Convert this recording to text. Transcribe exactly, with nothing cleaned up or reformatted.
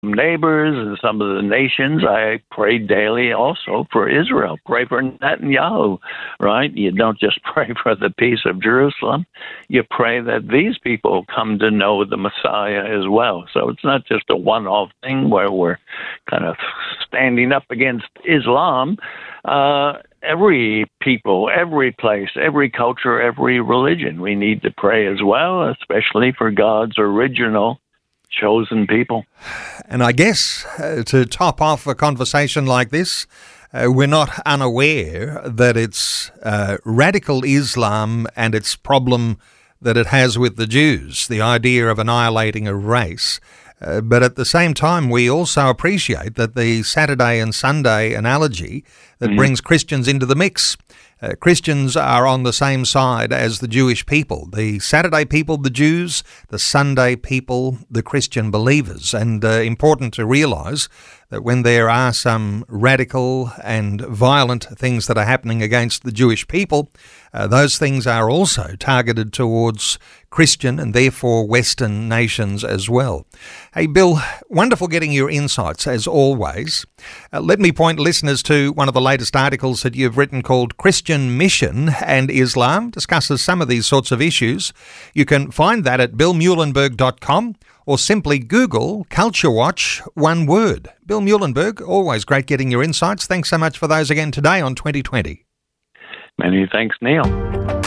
neighbors and some of the nations. I pray daily also for Israel. Pray for Netanyahu, right? You don't just pray for the peace of Jerusalem. You pray that these people come to know the Messiah as well. So it's not just a one-off thing where we're kind of standing up against Islam. Uh, every people, every place, every culture, every religion, we need to pray as well, especially for God's original chosen people. And I guess uh, to top off a conversation like this, uh, we're not unaware that it's uh, radical Islam and its problem that it has with the Jews, the idea of annihilating a race. Uh, but at the same time, we also appreciate that the Saturday and Sunday analogy that mm-hmm. brings Christians into the mix. Uh, Christians are on the same side as the Jewish people. The Saturday people, the Jews, the Sunday people, the Christian believers. And uh, important to realise that when there are some radical and violent things that are happening against the Jewish people, uh, those things are also targeted towards Christian and therefore Western nations as well. Hey, Bill, wonderful getting your insights as always. Uh, let me point listeners to one of the latest articles that you've written called Christian Mission and Islam, discusses some of these sorts of issues. You can find that at bill muehlenberg dot com or simply Google Culture Watch, one word. Bill Muehlenberg, always great getting your insights. Thanks so much for those again today on twenty twenty. Many thanks, Neil.